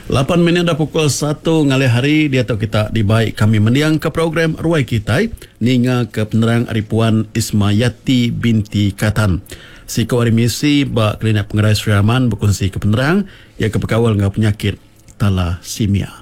8 minit dah pukul 1 ngalih hari dia tahu kita dibaik kami mendiang ke program Ruai Kitai ninga ke penerang Aripuan Ismayati binti Katan. Siko hari misi ba Klinik Pengerai Sri Rahman berkongsi ke penerang yang kepekawal dengan penyakit thalassemia.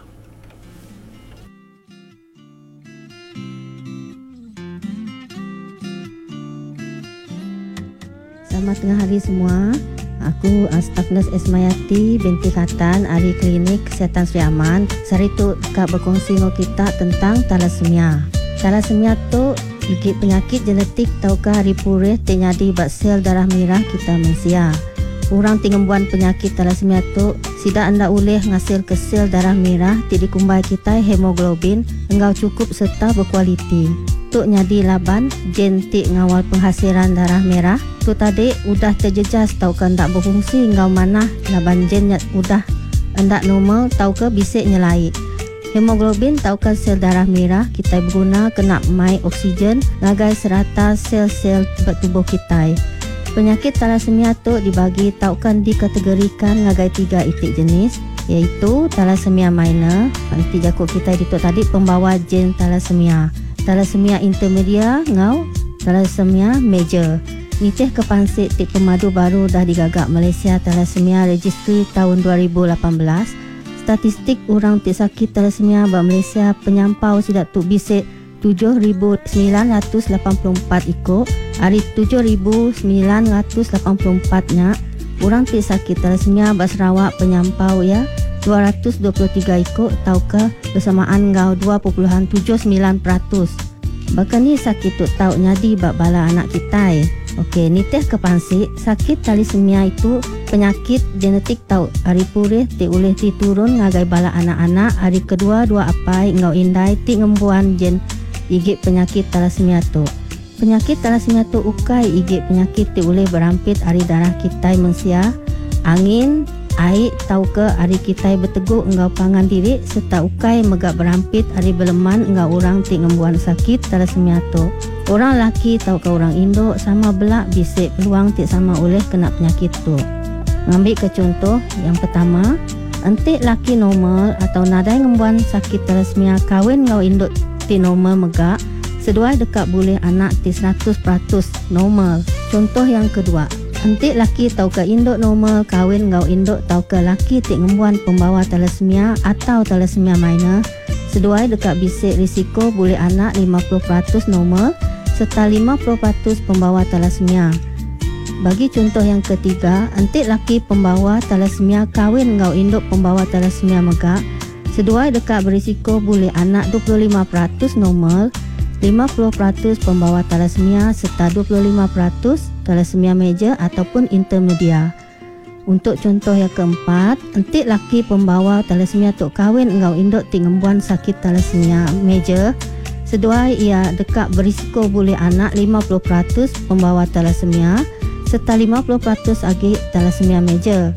Selamat tengah hari semua. Aku Staf Nurse Ismayati binti Katan dari Klinik Kesihatan Sri Aman. Sehari tu kak berkongsi dengan kita tentang thalassemia. Thalassemia tu penyakit genetik tahukah hari purih terjadi bak sel darah merah kita manusia. Orang tingembuan penyakit thalassemia tu tidak anda boleh ngasil ke sel darah merah ti dikumbai kita hemoglobin engkau cukup serta berkualiti. Tuk nyadi laban gen ti ngawal penghasilan darah merah tu tadi udah terjejas tau ke ndak berfungsi ngau mana laban gen udah ndak normal tau ke bisik nyelai. Hemoglobin tau ke sel darah merah kita berguna kena mai oksigen ngagai serata sel-sel tubuh kita. Penyakit thalassemia tu dibagi tau kan dikategorikan ngagai 3 itik jenis iaitu thalassemia minor, nanti jakut kita dituk tadi pembawa gen thalassemia. Thalassemia intermedia ngau thalassemia major. Nitih kepansik tik pemadu baru dah digagak Malaysia Thalassemia Registry tahun 2018. Statistik orang tik sakit thalassemia ba Malaysia penyampau sidak tu bisik 7,984 ikut. Hari 7,984 nya orang tik sakit thalassemia ba Sarawak penyampau ya 223 ikut tau ke bersamaan ngau 2.79%. Bahkan ni sakit tu tau nyadi bak bala anak kita. Okey, nitih kepansik sakit thalassemia itu penyakit genetik tau hari purih ti boleh diturun ngagai bala anak-anak hari kedua dua apai ngau indai ti ngembuan gen igit penyakit thalassemia tu. Penyakit thalassemia tu ukai igit penyakit ti boleh berampit hari darah kita manusia, angin, air tau ke hari kita berteguk engkau pangan diri serta ukai megak berampit hari berleman engkau orang tik ngembuan sakit thalassemia tu. Orang laki tau ke orang Indo sama belak bisik peluang tik sama oleh kena penyakit tu. Ngambil ke contoh yang pertama, entik laki normal atau nadai ngembuan sakit thalassemia kahwin engkau Indo tik normal megak seduai dekat boleh anak tik 100% normal. Contoh yang kedua, entik laki tau ke induk normal kahwin ngau induk tau ke laki tik ngembuan pembawa thalassemia atau thalassemia minor seduai dekat bisik risiko boleh anak 50% normal serta 50% pembawa thalassemia. Bagi contoh yang ketiga, entik laki pembawa thalassemia kahwin ngau induk pembawa thalassemia megak seduai dekat berisiko boleh anak 25% normal, 50% pembawa thalassemia serta 25% thalassemia major ataupun intermedia. Untuk contoh yang keempat, entik laki pembawa thalassemia tok kahwin engkau induk tik ngembuan sakit thalassemia major seduai ia dekat berisiko boleh anak 50% pembawa thalassemia serta 50% lagi thalassemia major.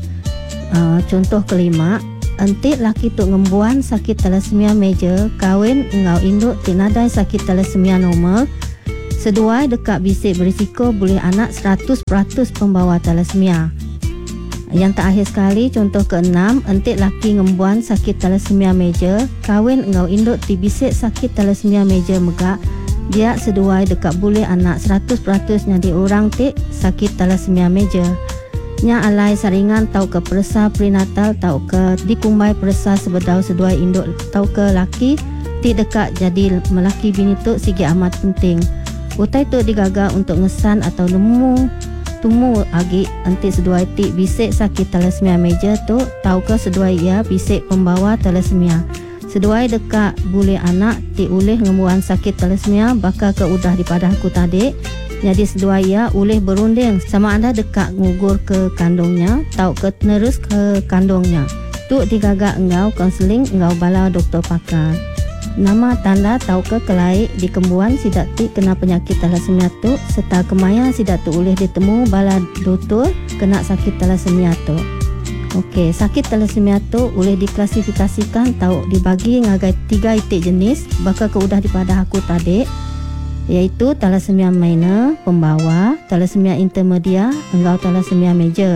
Contoh kelima, entik laki tok ngembuan sakit thalassemia major kahwin engkau induk tik nadai sakit thalassemia normal seduai dekat bisik berisiko boleh anak 100% pembawa thalassemia. Yang terakhir sekali, contoh keenam, entik laki ngembuan sakit thalassemia major kahwin engkau induk tik bisik sakit thalassemia major megak dia seduai dekat boleh anak 100% nyadi orang tik sakit thalassemia major. Nya alai saringan tau ke peresa prenatal tau ke dikumbai peresa sebedau seduai induk tau ke laki ti dekat jadi melaki bini tu sigi amat penting. Utai tu digagak untuk ngesan atau nemu tumu agi entik seduai ti bisik sakit thalassemia major tu tau ke seduai ia bisik pembawa thalassemia. Seduai dekat boleh anak ti uleh ngembuan sakit thalassemia bakal ke udah dipadah aku tadi. Jadi seduai ia uleh berunding sama ada dekat ngugur ke kandungnya tau ke nerus ke kandungnya. Tu digagak engkau konseling engkau bala doktor pakar. Nama tanda tau ke kelai di kembuan sidak ti kena penyakit thalassemia tu serta kemaya sidak tu boleh ditemu bala doktor kena sakit thalassemia tu. Okey, sakit thalassemia tu boleh diklasifikasikan tau dibagi ngagai 3 itik jenis bakal ke udah dipadah aku tadi iaitu thalassemia minor pembawa, thalassemia intermedia, engkau thalassemia major.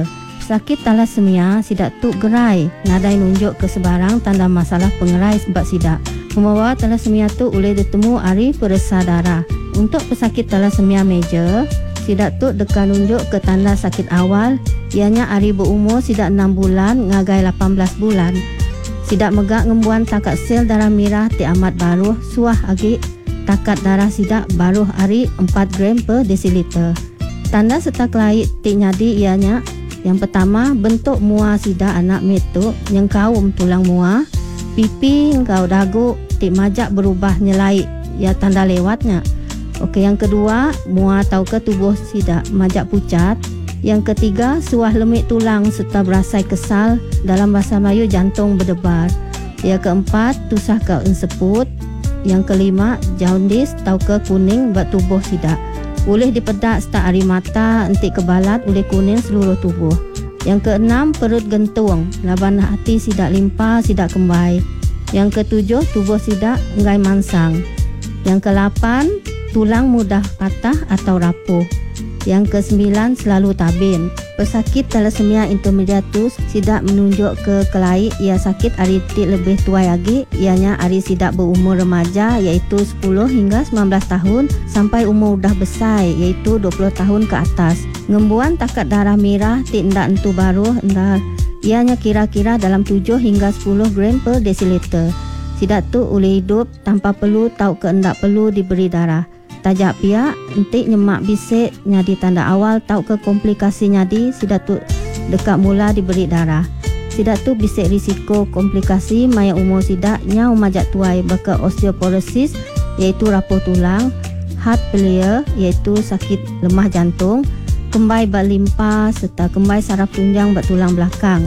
Sakit thalassemia sidak tu gerai, nadai nunjuk ke sebarang tanda masalah pengerai sebab sidak. Membawa thalassemia tu boleh ditemu hari peresa darah. Untuk pesakit thalassemia major, sidak tu dekat nunjuk ke tanda sakit awal, ianya hari berumur sidak 6 bulan ngagai 18 bulan. Sidak megak ngembuan takat sel darah merah ti amat baruh, suah agi takat darah sidak baruh hari 4 gram per desiliter. Tanda serta kelait ti nyadi ianya, yang pertama bentuk mua sidak anak metu yang kaum tulang mua, pipi engkau dagu ti majak berubah nyelai, ya tanda lewatnya. Okey, yang kedua mua atau ke tubuh sidak majak pucat. Yang ketiga, suah lemik tulang serta berasai kesal, dalam bahasa Melayu jantung berdebar. Yang keempat, tusah ke enseput. Yang kelima, jaundice atau ke kuning buat tubuh sidak. Boleh dipedak start ari mata, entik kebalat, boleh kuning seluruh tubuh. Yang keenam, perut gentung, laban hati sidak limpa, sidak kembai. Yang ketujuh, tubuh sidak enggai mansang. Yang kelapan, tulang mudah patah atau rapuh. Yang ke-9 selalu tabin. Pesakit thalassemia intermediatus sidak menunjuk ke kelai ia sakit hari ti lebih tua lagi, ianya hari sidak berumur remaja iaitu 10 hingga 19 tahun sampai umur dah besar iaitu 20 tahun ke atas. Ngembuan takat darah merah ti ndak entu baru ndak, ianya kira-kira dalam 7 hingga 10 gram per desiliter. Sidak tu boleh hidup tanpa perlu tau ke ndak perlu diberi darah. Tajak pihak entik nyemak bisik nyadi tanda awal tau ke komplikasi nyadi sidak tu dekat mula diberi darah. Sidak tu bisik risiko komplikasi maya umur sidak nyau majak tuai baka osteoporosis iaitu rapuh tulang, heart failure iaitu sakit lemah jantung, kembai bak limpa serta kembai saraf tunjang bak tulang belakang.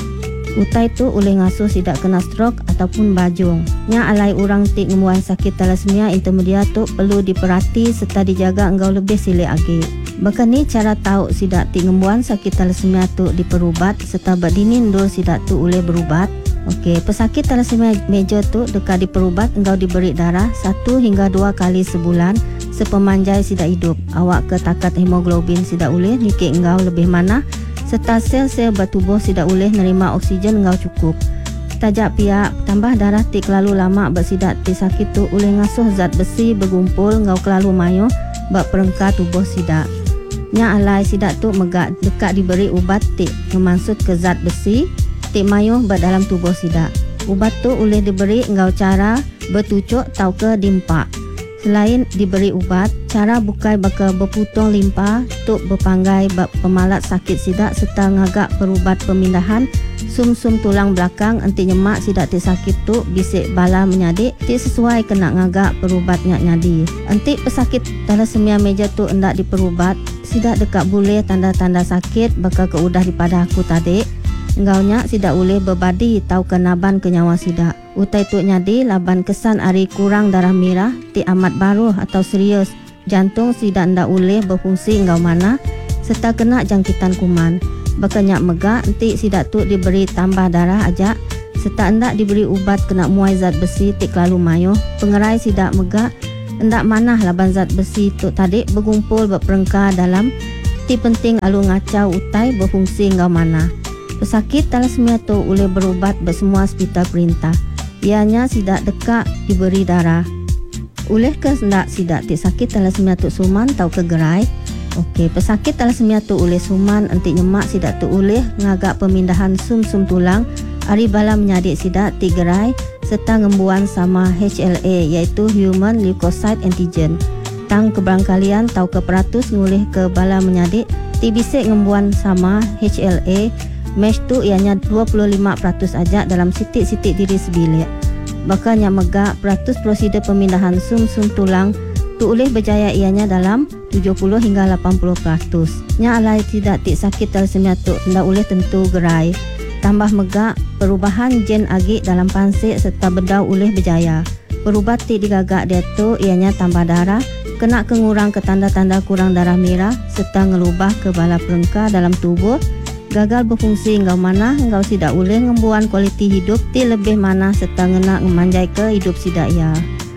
Utai tu oleh ngasuh sidak kena stroke ataupun bajung. Nya alai orang tik ngemuan sakit thalassemia intermediate tu perlu diperhati serta dijaga engkau lebih silik lagi. Bahkan ni cara tahu sidak tik ngemuan sakit thalassemia tu diperubat serta berdini ndur sidak tu oleh berubat. Okey, pesakit thalassemia major tu dekat diperubat engkau diberi darah 1 hingga 2 kali sebulan sepemanjai sidak hidup. Awak ke takat hemoglobin sidak oleh nikik engkau lebih mana serta sel-sel bertubuh sidak boleh nerima oksigen engkau cukup. Tajak pihak tambah darah tik kelalu lama bersidak tik sakit tu boleh ngasuh zat besi bergumpul engkau kelalu mayo bak perengkar tubuh sidak. Nya alai sidak tu megak dekat diberi ubat tik memansut ke zat besi tik mayo bak dalam tubuh sidak. Ubat tu boleh diberi engkau cara bertucuk tau ke dimpak. Selain diberi ubat, cara bukai bakal berputung limpa tuk berpanggai bak pemalat sakit sidak serta ngagak perubat pemindahan sum-sum tulang belakang enti nyemak sidak ti sakit tu bisik bala menyadik ti sesuai kena ngagak perubat nyadi. Enti pesakit thalassemia major tu hendak diperubat, sidak dekat boleh tanda-tanda sakit bakal keudah daripada aku tadi. Engkau nyak sidak boleh berbadi tau kenaban ke nyawa sidak. Utai tu nyadi laban kesan hari kurang darah merah ti amat baruh atau serius. Jantung sidak ndak boleh berfungsi engkau mana serta kena jangkitan kuman. Bakal nyak megak enti sidak tu diberi tambah darah ajak serta ndak diberi ubat kena muai zat besi ti kelalu mayo. Pengerai sidak megak ndak manah laban zat besi tu tadi berkumpul berperengkar dalam ti penting alu ngacau utai berfungsi engkau mana. Pesakit thalassemia tu boleh berubat bersemua hospital perintah. Ianya sidak dekat diberi darah. Oleh ke ndak sidak ti sakit thalassemia tu suman tau ke gerai? Okey, pesakit thalassemia tu oleh suman enti nyemak sidak tu oleh ngagak pemindahan sum-sum tulang ari bala menyadik sidak ti gerai serta ngembuan sama HLA iaitu Human Leukocyte Antigen. Tang keberangkalian tau ke peratus ngulih ke bala menyadik ti bisik ngembuan sama HLA mesh tu ianya 25% ajak dalam sitik-sitik diri sebilik. Bakal yang megak peratus prosedur pemindahan sum-sum tulang tu boleh berjaya ianya dalam 70 hingga 80%. Nya alai tidak tik sakit thalassemia tu ndak boleh tentu gerai. Tambah megak perubahan gen agik dalam pansik serta bedau boleh berjaya. Perubat tik digagak dia tu ianya tambah darah, kena kengurang ke tanda-tanda kurang darah merah serta ngelubah ke bala perengkar dalam tubuh. Gagal berfungsi engkau mana engkau sidak boleh ngembuan kualiti hidup ti lebih mana serta ngena ngemanjai ke hidup sidak ya.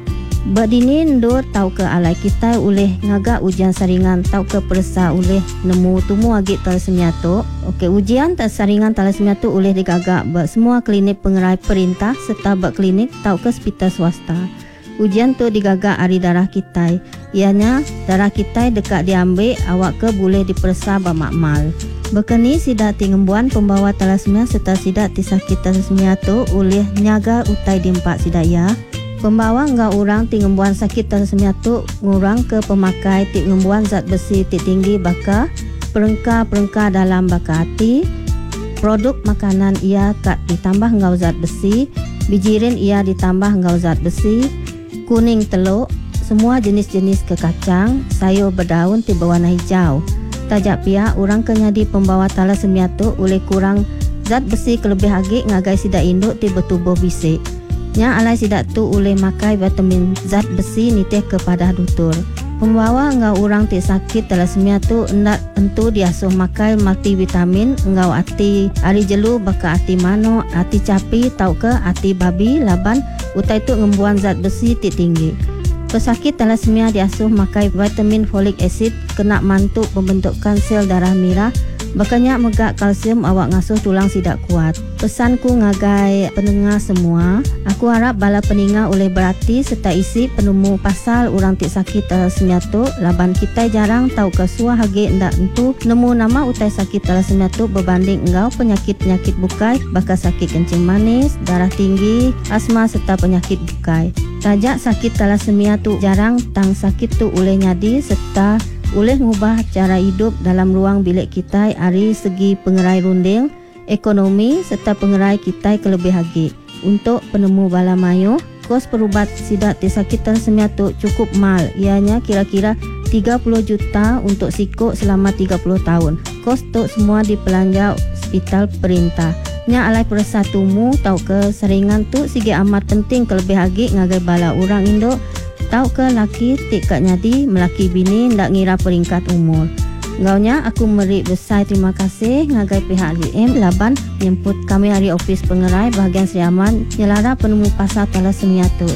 Berdini ndur tau ke alai kita oleh ngagak ujian saringan tau ke persa oleh nemu tumu agi talasemia tu. Okey, ujian saringan talasemia tu oleh digagak semua klinik pengerai perintah serta klinik tau ke hospital swasta. Ujian tu digagak hari darah kita. Ianya darah kita dekat diambil awak ke boleh dipersa bermakmal. Bekeni sidak tingembuan pembawa talasemia serta sidak tisakit talasemia tu oleh nyaga utai dimpak sidak ya. Pembawa enggak orang tingembuan sakit talasemia tu ngurang ke pemakai tingembuan zat besi tinggi baka perengka dalam baka hati. Produk makanan ia kat ditambah engkau zat besi, bijirin ia ditambah engkau zat besi, kuning teluk, semua jenis-jenis kekacang, sayur berdaun tiba warna hijau. Tajak pihak orang kenyadi pembawa talasemia tu oleh kurang zat besi kelebih agik ngagai sidak induk tiba tubuh bisik. Nya alai sidak tu oleh makai vitamin zat besi nitih kepada doktor. Pembawa engkau orang tik sakit talasemia tu hendak tentu diasuh makai multivitamin engkau ati hari jelu baka ati mano, ati capi tau ke ati babi laban utai tu ngembuan zat besi tik tinggi. Pesakit talasemia diasuh makai vitamin folic acid kena mantuk pembentukan sel darah merah. Bakanya megak kalsium awak ngasuh tulang sidak kuat. Pesanku ngagai pendengar semua, aku harap bala peninga oleh berhati serta isi penemu pasal orang tik sakit talasemia tu laban kita jarang tahu kesua hage ndak entu nemu nama utai sakit talasemia tu berbanding engkau penyakit-penyakit bukai bakal sakit kencing manis, darah tinggi, asma serta penyakit bukai. Tajak sakit talasemia tu jarang tang sakit tu oleh nyadi serta boleh mengubah cara hidup dalam ruang bilik kita dari segi pengerai runding, ekonomi serta pengerai kita kelebih hagi. Untuk penemu bala mayu, kos perubat sidak tisakit talasemia tu cukup mahal. Ianya kira-kira 30 juta untuk sikuk selama 30 tahun. Kos tu semua dipelanja hospital perintah. Nya alai persatumu tau ke saringan tu sige amat penting kelebih hagi ngagai bala orang Indo. Tau ke laki tik kat nyadi melaki bini ndak ngira peringkat umur. Ngaunya aku meri besar terima kasih ngagai pihak LM laban nyemput kami hari ofis pengerai bahagian Sri Aman nyelara penemu pasal talasemia tu.